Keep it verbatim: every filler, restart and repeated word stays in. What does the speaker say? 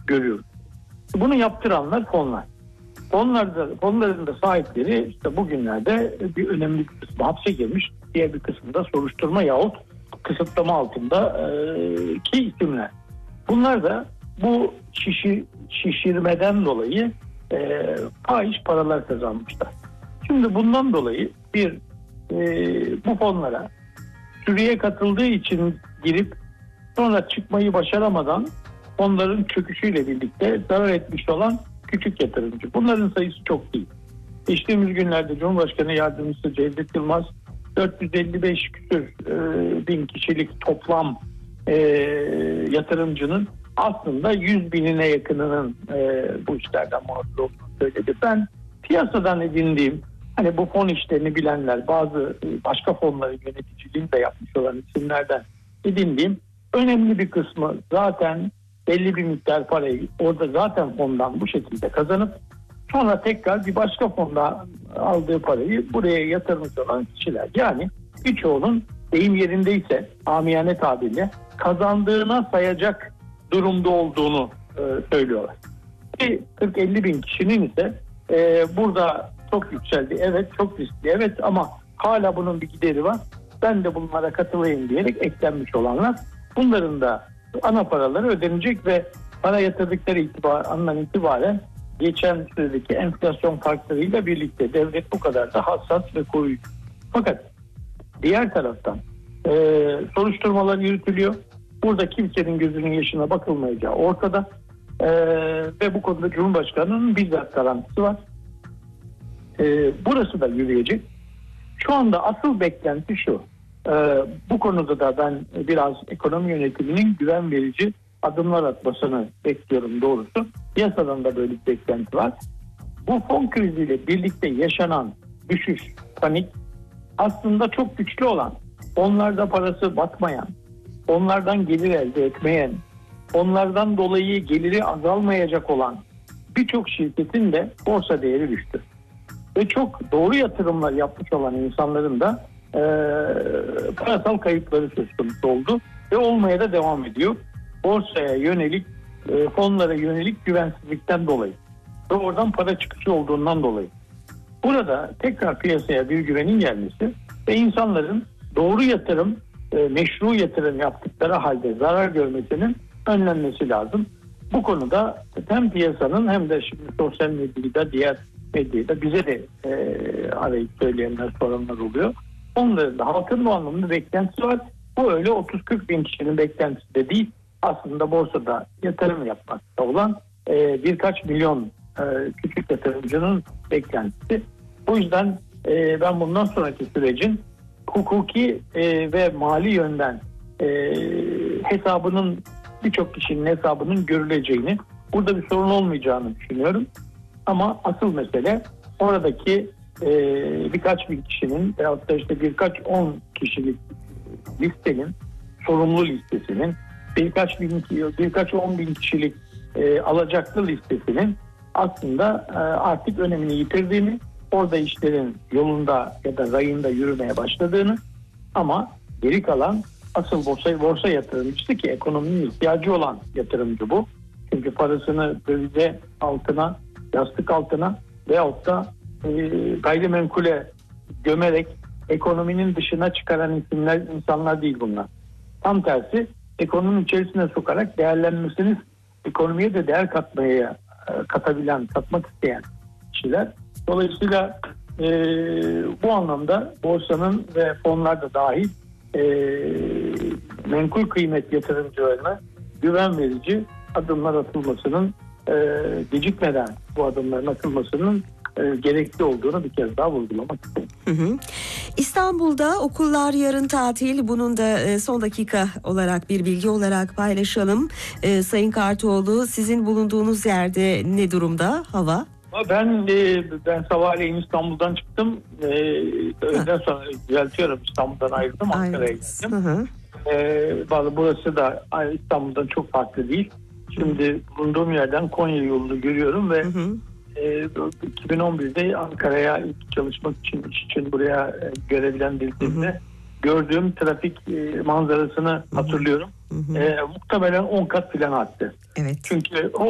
görüyoruz. Bunu yaptıranlar fonlar. Fonlarda, fonların da sahipleri işte bugünlerde bir önemli bir kısmı hapse girmiş, diğer bir kısmı da soruşturma yahut kısıtlama altında e, ki isimler. Bunlar da bu şişi, şişirmeden dolayı e, fahiş paralar kazanmışlar. Şimdi bundan dolayı bir e, bu fonlara sürüye katıldığı için girip sonra çıkmayı başaramadan fonların çöküşüyle birlikte zarar etmiş olan küçük yatırımcı. Bunların sayısı çok değil. Geçtiğimiz günlerde Cumhurbaşkanı Yardımcısı Cevdet Yılmaz dört yüz elli beş küsür e, bin kişilik toplam e, yatırımcının aslında yüz binine yakınının e, bu işlerden mağdur olduğunu söyledi. Ben piyasadan edindiğim, hani bu fon işlerini bilenler, bazı başka fonların yöneticiliğini de yapmış olan isimlerden edindiğim önemli bir kısmı zaten belli bir miktar parayı orada zaten fondan bu şekilde kazanıp sonra tekrar bir başka fonda aldığı parayı buraya yatırmış olan kişiler. Yani birçoğunun deyim yerindeyse amiyane tabirle kazandığına sayacak durumda olduğunu e, söylüyorlar. kırk elli bin kişinin ise e, burada çok yükseldi. Evet, çok riskli. Evet, ama hala bunun bir gideri var. Ben de bunlara katılayım diyerek eklenmiş olanlar. Bunların da ana paraları ödenecek ve para yatırdıkları itibar, andan itibaren geçen süredeki enflasyon farklarıyla birlikte devlet bu kadar da hassas ve koruyucu. Fakat diğer taraftan e, soruşturmalar yürütülüyor. Burada kimsenin gözünün yaşına bakılmayacağı ortada. E, ve bu konuda Cumhurbaşkanı'nın bizzat garantisi var. E, burası da yürüyecek. Şu anda asıl beklenti şu. E, bu konuda da ben biraz ekonomi yönetiminin güven verici adımlar atmasını bekliyorum doğrusu. Yasadan da böyle bir beklenti var. Bu fon kriziyle birlikte yaşanan düşüş, panik aslında çok güçlü olan, onlarda parası batmayan, onlardan gelir elde etmeyen, onlardan dolayı geliri azalmayacak olan birçok şirketin de borsa değeri düştü. Ve çok doğru yatırımlar yapmış olan insanların da e, parasal kayıpları söz konusu oldu ve olmaya da devam ediyor. Borsaya yönelik, e, fonlara yönelik güvensizlikten dolayı ve oradan para çıkışı olduğundan dolayı. Burada tekrar piyasaya bir güvenin gelmesi ve insanların doğru yatırım, e, meşru yatırım yaptıkları halde zarar görmesinin önlenmesi lazım. Bu konuda hem piyasanın hem de şimdi sosyal medyada, diğer medyada bize de e, arayıp söyleyenler, soranlar oluyor. Onların da halkın bu anlamda beklentisi var. Bu öyle otuz kırk bin kişinin beklentisi de değil. Aslında borsada yatırım yapmakta olan e, birkaç milyon e, küçük yatırımcının beklentisi. O yüzden e, ben bundan sonraki sürecin hukuki e, ve mali yönden e, hesabının birçok kişinin hesabının görüleceğini, burada bir sorun olmayacağını düşünüyorum. Ama asıl mesele oradaki e, birkaç bin kişinin veyahut da işte birkaç on kişilik listenin, sorumlu listesinin, birkaç bin, birkaç on bin kişilik e, alacaklı listesinin aslında e, artık önemini yitirdiğini, orada işlerin yolunda ya da rayında yürümeye başladığını, ama geri kalan asıl borsa, borsa yatırımcısı ki ekonominin ihtiyacı olan yatırımcı bu. Çünkü parasını dövize, altına, yastık altına veyahut da e, gayrimenkule gömerek ekonominin dışına çıkaran isimler, insanlar değil bunlar. Tam tersi, ekonominin içerisine sokarak değerlenmesini, ekonomiye de değer katmaya katabilen, katmak isteyen kişiler. Dolayısıyla e, bu anlamda borsanın ve fonlar da dahil e, menkul kıymet yatırımcılarına güven verici adımlar atılmasının, e, gecikmeden bu adımların atılmasının e, gerekli olduğunu bir kez daha vurgulamak istedim. Hı hı. İstanbul'da okullar yarın tatil. Bunun da e, son dakika olarak bir bilgi olarak paylaşalım. E, Sayın Kartoğlu, sizin bulunduğunuz yerde ne durumda hava? Ben e, ben sabahleyin İstanbul'dan çıktım. E, öğleden sonra düzeltiyorum, İstanbul'dan ayrıldım, Ankara'ya geldim. Hı hı. E, burası da İstanbul'dan çok farklı değil. Şimdi bulunduğum yerden Konya yolunu görüyorum ve hı hı. E, iki bin on birde Ankara'ya ilk çalışmak için, iş için buraya e, görevlendirildiğimde gördüğüm trafik e, manzarasını hı hı. hatırlıyorum. Hı hı. E, muhtemelen on kat falan arttı. Evet. Çünkü o